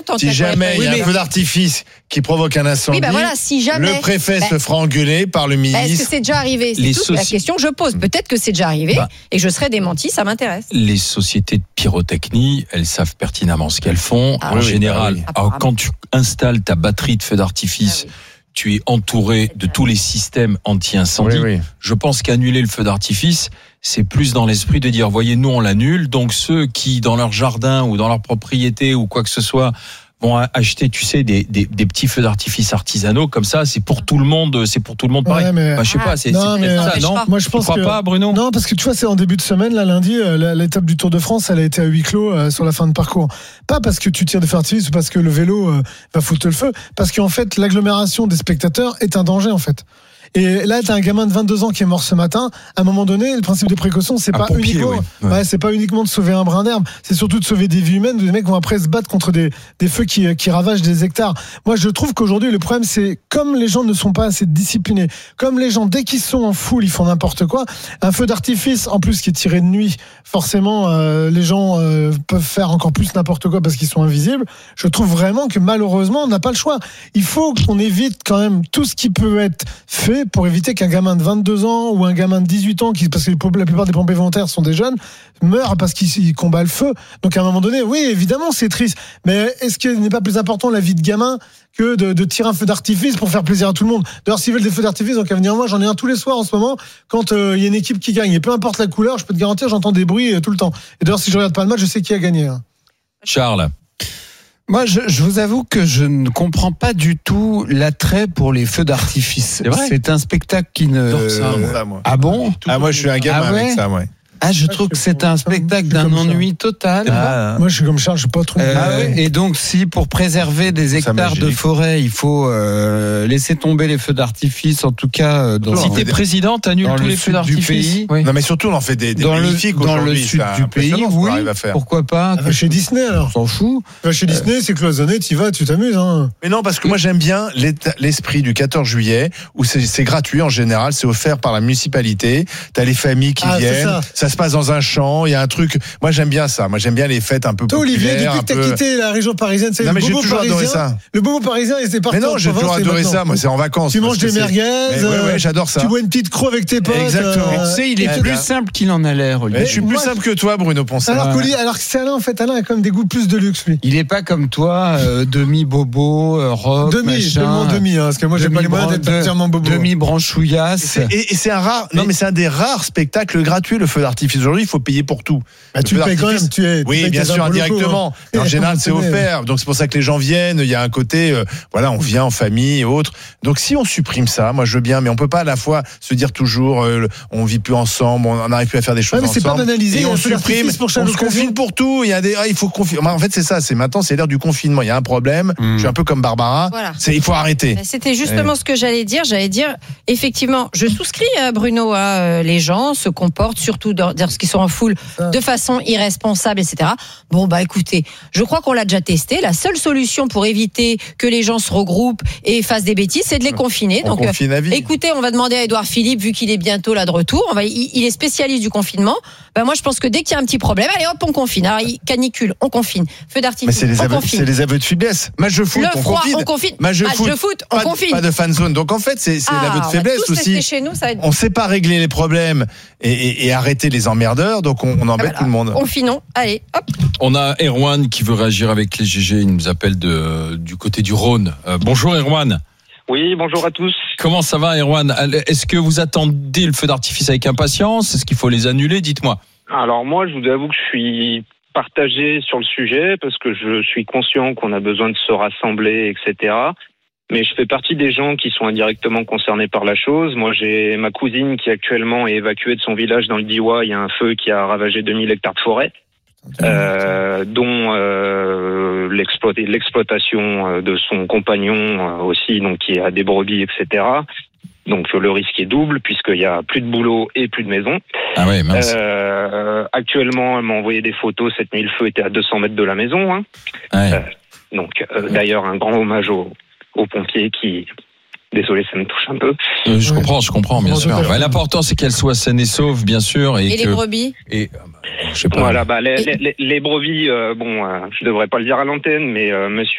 importante. Si jamais il y a un feu d'artifice qui provoque un incendie, si jamais, le préfet se fera engueuler par le ministre. Est-ce que c'est déjà arrivé ? C'est la question que je pose. Peut-être que c'est déjà arrivé et je serai démenti, ça m'intéresse. Les sociétés de pyrotechnie, elles savent pertinemment ce qu'elles font. En général, quand tu installes ta batterie de feu d'artifice, tu es entouré de tous les systèmes anti-incendie. Je pense qu'annuler le feu d'artifice, c'est plus dans l'esprit de dire, voyez, nous on l'annule, donc ceux qui dans leur jardin ou dans leur propriété ou quoi que ce soit vont acheter, tu sais, des petits feux d'artifice artisanaux comme ça, c'est pour tout le monde pareil. Je sais pas, c'est ça, non ? Moi, je pense tu crois pas, Bruno ? Non, parce que tu vois, c'est en début de semaine, là, lundi, l'étape du Tour de France, elle a été à huis clos sur la fin de parcours. Pas parce que tu tires des feux d'artifice ou parce que le vélo va foutre le feu, parce qu'en fait, l'agglomération des spectateurs est un danger, en fait. Et là, t'as un gamin de 22 ans qui est mort ce matin. À un moment donné, le principe de précaution, c'est pas uniquement de sauver un brin d'herbe, c'est surtout de sauver des vies humaines. Des mecs vont après se battre contre des feux qui ravagent des hectares. Moi, je trouve qu'aujourd'hui, le problème, c'est comme les gens ne sont pas assez disciplinés, comme les gens, dès qu'ils sont en foule, ils font n'importe quoi. Un feu d'artifice, en plus, qui est tiré de nuit, forcément, les gens peuvent faire encore plus n'importe quoi parce qu'ils sont invisibles. Je trouve vraiment que malheureusement, on n'a pas le choix. Il faut qu'on évite quand même tout ce qui peut être fait pour éviter qu'un gamin de 22 ans ou un gamin de 18 ans, parce que la plupart des pompiers volontaires sont des jeunes, meurent parce qu'ils combattent le feu. Donc à un moment donné, oui, évidemment, c'est triste. Mais est-ce qu'il n'est pas plus important la vie de gamin que de tirer un feu d'artifice pour faire plaisir à tout le monde ? D'ailleurs, s'ils veulent des feux d'artifice, donc à venir, moi, j'en ai un tous les soirs en ce moment, quand il y a une équipe qui gagne. Et peu importe la couleur, je peux te garantir, j'entends des bruits tout le temps. Et d'ailleurs, si je regarde pas le match, je sais qui a gagné. Charles ? Moi, je vous avoue que je ne comprends pas du tout l'attrait pour les feux d'artifice. C'est un spectacle qui ne... Ah bon ? Moi, je suis un gamin avec ça, ouais. Je trouve que c'est un spectacle d'un ennui total. Moi, je suis comme Charles, je suis pas trop. Et donc, si pour préserver des hectares de forêt, il faut laisser tomber les feux d'artifice, en tout cas, si t'es président, t'annules tous les feux d'artifice. Non, mais surtout, on en fait des magnifiques dans le sud du pays. Oui, pourquoi pas ? Chez Disney, alors. On s'en fout. Chez Disney, c'est cloisonné, tu vas, tu t'amuses. Mais non, parce que moi, j'aime bien l'esprit du 14 juillet, où c'est gratuit en général, c'est offert par la municipalité. T'as les familles qui viennent. Ça se passe dans un champ, il y a un truc. Moi, j'aime bien ça. Moi, j'aime bien les fêtes un peu populaires. Olivier, depuis que t'as quitté la région parisienne, c'est le bobo parisien. J'ai toujours adoré ça. Le bobo parisien, il s'est parti. Mais non, j'ai toujours adoré ça. Moi, c'est en vacances. Tu manges des merguez. Ouais, j'adore ça. Tu bois une petite croix avec tes potes. Exactement. Tu sais, il est plus simple qu'il en a l'air, Olivier. Je suis plus simple que toi, Bruno Poncet. Alors que c'est Alain, en fait. Alain a quand même des goûts plus de luxe, lui. Il est pas comme toi, demi-bobo, rock, seulement demi, parce que moi, j'ai pas les moyens d'être entièrement bobo. Demi-branchouillasse. Et c'est un rare, non, mais c'est un des rares spectacles gratuits, le feu d'artifice. Aujourd'hui, il faut payer pour tout. Tu le payes quand même, oui, bien sûr, indirectement. En général, c'est offert. Donc, c'est pour ça que les gens viennent. Il y a un côté, on vient en famille et autres. Donc, si on supprime ça, moi, je veux bien, mais on peut pas à la fois se dire toujours, on vit plus ensemble, on n'arrive plus à faire des choses ensemble. C'est pas banalisé. Et on supprime, on se confine pour tout. Il y a il faut confiner. En fait, c'est ça. Maintenant, c'est l'ère du confinement. Il y a un problème. Je suis un peu comme Barbara. Voilà. Il faut arrêter. C'était justement ce que j'allais dire. Effectivement, je souscris à Bruno. Les gens se comportent, surtout lorsqu'ils sont en foule, de façon irresponsable, etc. Bon, écoutez, je crois qu'on l'a déjà testé. La seule solution pour éviter que les gens se regroupent et fassent des bêtises, c'est de les confiner. Donc, écoutez, on va demander à Édouard Philippe, vu qu'il est bientôt là de retour, il est spécialiste du confinement. Moi, je pense que dès qu'il y a un petit problème, allez hop, on confine. Alors, canicule, on confine. Feu d'artifice, on confine. C'est les aveux de faiblesse. Match de foot, on confine. Match de foot, on confine. Pas de fan zone. Donc, en fait, c'est l'aveu de faiblesse aussi. Chez nous, ça va être... On sait pas régler les problèmes et arrêter les emmerdeurs, donc on embête tout le monde. Confinons, allez, hop. On a Erwan qui veut réagir avec les GG, il nous appelle du côté du Rhône. Bonjour Erwan. Oui, bonjour à tous. Comment ça va Erwan ? Est-ce que vous attendez le feu d'artifice avec impatience ? Est-ce qu'il faut les annuler ? Dites-moi. Alors moi, je vous avoue que je suis partagé sur le sujet parce que je suis conscient qu'on a besoin de se rassembler, etc. Mais je fais partie des gens qui sont indirectement concernés par la chose. Moi, j'ai ma cousine qui actuellement est évacuée de son village dans le Diois. Il y a un feu qui a ravagé 2000 hectares de forêt, dont l'exploitation de son compagnon aussi, donc qui a des brebis, etc. Donc le risque est double puisqu'il y a plus de boulot et plus de maison. Ah ouais, mince. Actuellement, elle m'a envoyé des photos. Cette nuit, le feu était à 200 mètres de la maison. Donc d'ailleurs, un grand hommage aux pompiers qui... Désolé, ça me touche un peu. Je comprends, bien sûr. L'important, c'est qu'elle soit saine et sauve, bien sûr. Et les brebis je sais pas. Voilà, les brebis, je devrais pas le dire à l'antenne, mais monsieur